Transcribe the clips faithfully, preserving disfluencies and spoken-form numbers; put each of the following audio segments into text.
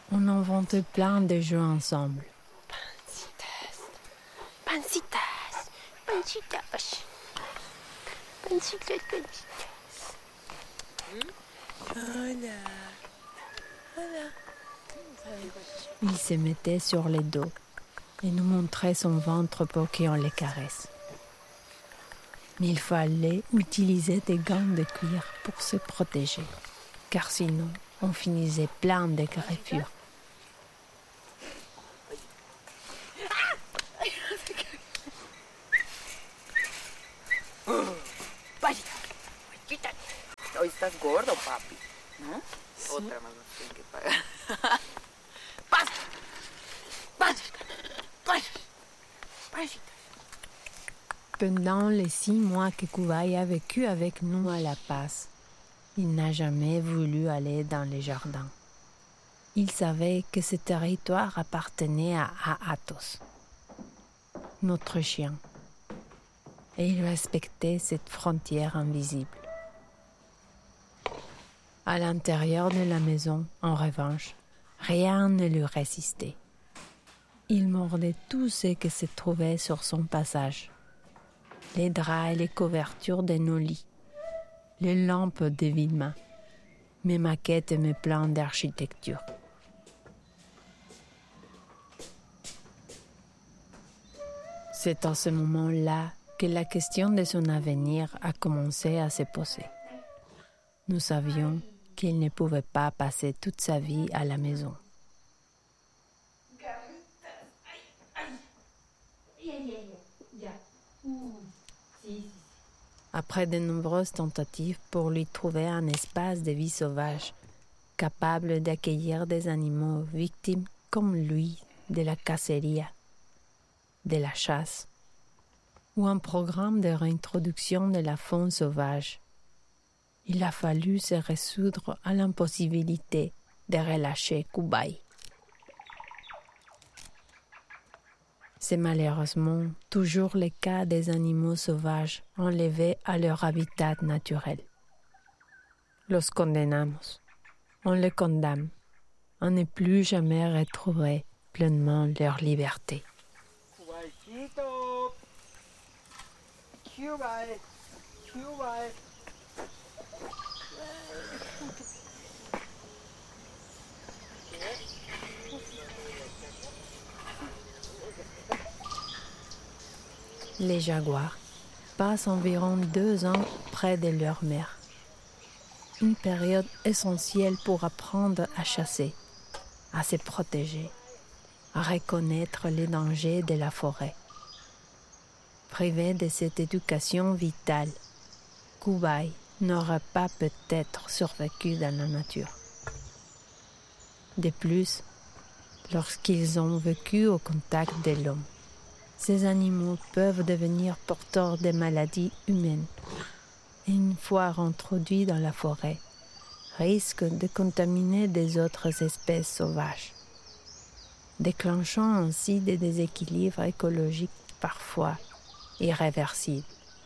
On invente plein de jeux ensemble. Pancitas, pancitas, pancitas, pancitas, pancitas. Hola, hola. Il se mettait sur le dos et nous montrait son ventre pour qu'on les caresse. Mais il fallait utiliser des gants de cuir pour se protéger, car sinon on finissait plein de griffures. Hoy estás gordo, papi, ¿no? Sí. Otra más nos tienen que pagar. ¡Pasa! ¡Pasa! ¡Pasa! ¡Pasa! Pendant les six mois que Kubai a vécu avec nous à La Paz, il n'a jamais voulu aller dans les jardins. Il savait que ce territoire appartenait à Athos, notre chien, et il respectait cette frontière invisible. À l'intérieur de la maison, en revanche, rien ne lui résistait. Il mordait tout ce qui se trouvait sur son passage. Les draps et les couvertures de nos lits, les lampes de Vilma, mes maquettes et mes plans d'architecture. C'est à ce moment-là que la question de son avenir a commencé à se poser. Nous savions qu'il ne pouvait pas passer toute sa vie à la maison. Après de nombreuses tentatives pour lui trouver un espace de vie sauvage, capable d'accueillir des animaux victimes comme lui de la caceria, de la chasse, ou un programme de réintroduction de la faune sauvage, il a fallu se résoudre à l'impossibilité de relâcher Kubai. C'est malheureusement toujours le cas des animaux sauvages enlevés à leur habitat naturel. Los condenamos, on les condamne à ne plus jamais retrouver pleinement leur liberté. Kubaicito, Kubai, Kubai. Les jaguars passent environ deux ans près de leur mère. Une période essentielle pour apprendre à chasser, à se protéger, à reconnaître les dangers de la forêt. Privé de cette éducation vitale, Kubai n'aurait pas peut-être survécu dans la nature. De plus, lorsqu'ils ont vécu au contact de l'homme, ces animaux peuvent devenir porteurs de maladies humaines et une fois introduits dans la forêt, risquent de contaminer des autres espèces sauvages, déclenchant ainsi des déséquilibres écologiques parfois irréversibles.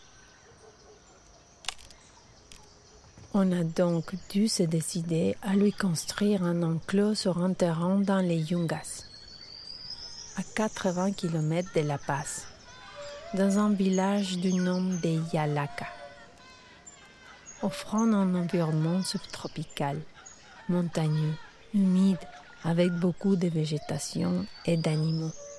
On a donc dû se décider à lui construire un enclos sur un terrain dans les Yungas, à quatre-vingts kilomètres de La Paz, dans un village du nom de Yalaca, offrant un environnement subtropical, montagneux, humide, avec beaucoup de végétation et d'animaux.